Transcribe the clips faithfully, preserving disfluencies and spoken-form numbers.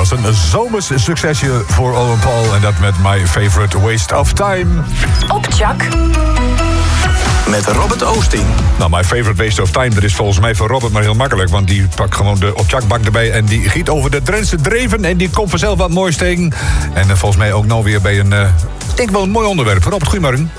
was een zomers succesje voor Owen Paul. En dat met My Favorite Waste of Time. Op Tjak. Met Robert Oosting. Nou, My Favorite Waste of Time, dat is volgens mij voor Robert maar heel makkelijk. Want die pakt gewoon de opjakbak erbij en die giet over de Drentse dreven. En die komt vanzelf wat moois tegen. En uh, volgens mij ook nou weer bij een, uh, ik denk wel een mooi onderwerp. Robert, goedemorgen.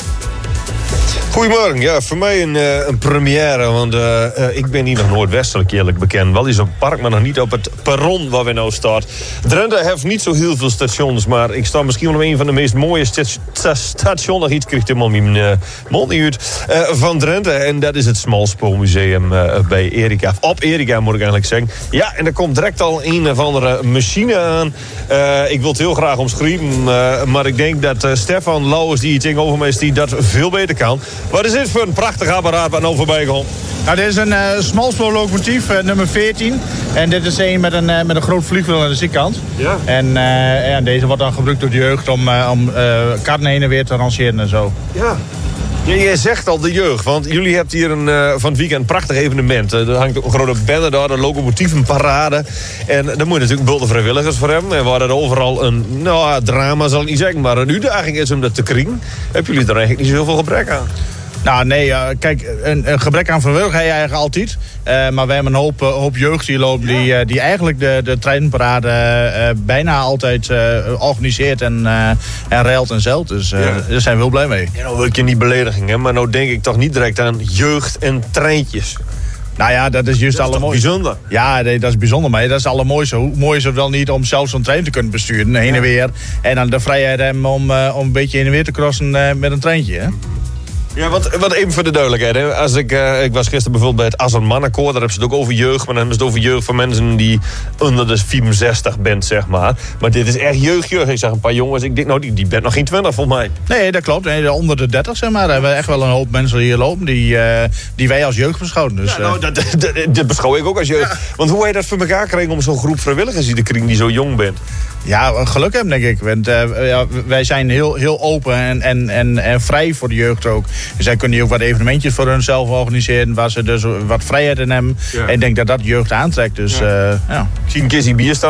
Goedemorgen, ja, voor mij een, uh, een première, want uh, uh, ik ben hier nog noordwestelijk eerlijk bekend. Wel is een park, maar nog niet op het perron waar we nou staan. Drenthe heeft niet zo heel veel stations, maar ik sta misschien wel op een van de meest mooie sta- stations. Nog iets kreeg helemaal mijn uh, mond niet uit. Uh, van Drenthe, en dat is het Smalspoormuseum uh, bij Erika. Op Erika moet ik eigenlijk zeggen. Ja, en er komt direct al een of andere machine aan. Uh, ik wil het heel graag omschrijven, uh, maar ik denk dat uh, Stefan Lauwers, die hier tegenover mij stiet, dat veel beter kan. Wat is dit voor een prachtig apparaat waar nou voorbij komt? Nou, dit is een uh, smalspoorlocomotief, uh, nummer veertien. En dit is een met een, uh, met een groot vliegwiel aan de zijkant. Ja. En, uh, en deze wordt dan gebruikt door de jeugd om, uh, om uh, karten heen en weer te rangeren en zo. Ja. Ja, jij zegt al de jeugd, want jullie hebben hier een, uh, van het weekend een prachtig evenement. Uh, er hangt ook een grote banner daar, de locomotievenparade. En daar moet je natuurlijk bulten vrijwilligers voor hebben. En waar er overal een, nou, drama zal ik niet zeggen, maar een uitdaging is om dat te kringen. Hebben jullie er eigenlijk niet zoveel gebrek aan? Nou, nee, uh, kijk, een, een gebrek aan vrijwilligers heb je eigenlijk altijd. Uh, maar we hebben een hoop, uh, hoop jeugd hier lopen die, uh, die eigenlijk de, de treinparade uh, bijna altijd uh, organiseert en, uh, en reilt en zeilt. Dus uh, Ja. daar zijn we heel blij mee. Ja, nou wil ik je niet beledigen, hè, maar nou denk ik toch niet direct aan jeugd en treintjes. Nou ja, dat is juist Dat is toch allermooiste. bijzonder? Ja, nee, dat is bijzonder. Maar dat is het allermooiste. Hoe mooi is het wel niet om zelf zo'n trein te kunnen besturen, heen en weer. En dan de vrijheid hebben om, uh, om een beetje heen en weer te crossen uh, met een treintje, hè? Ja, wat, wat even voor de duidelijkheid. Hè. Als ik, uh, ik was gisteren bijvoorbeeld bij het Asselmannenkoor. Daar hebben ze het ook over jeugd. Maar dan hebben ze het over jeugd van mensen die onder de vierenzestig bent, zeg maar. Maar dit is echt jeugdjeugd. Ik zag een paar jongens. Ik denk, nou, die, die bent nog geen twintig, volgens mij. Nee, dat klopt. Nee, onder de dertig, zeg maar. Daar hebben we echt wel een hoop mensen hier lopen die, uh, die wij als jeugd beschouwen. Dus, Ja, nou, dat, dat, dat beschouw ik ook als jeugd. Ja. Want hoe heb je dat voor elkaar gekregen om zo'n groep vrijwilligers die te kringen die zo jong bent? Ja, geluk hebben, denk ik. Want uh, ja, wij zijn heel, heel open en, en, en, en vrij voor de jeugd ook. Dus zij kunnen hier ook wat evenementjes voor hunzelf organiseren, waar ze dus wat vrijheid in hebben. Ja. En ik denk dat dat jeugd aantrekt. Dus, ja. Uh, ja. Ik zie een keer die bier staan.